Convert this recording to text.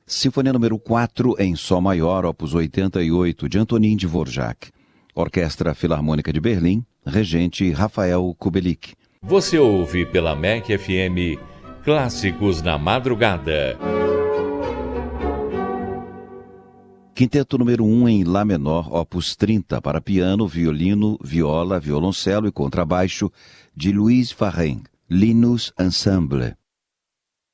Sinfonia número 4 em Sol maior, opus 88, de Antonin Dvorak. Orquestra Filarmônica de Berlim, regente Rafael Kubelik. Você ouve pela MEC FM Clássicos na Madrugada. Quinteto número 1 em Lá menor, opus 30, para piano, violino, viola, violoncelo e contrabaixo, de Louise Farren, Linus Ensemble.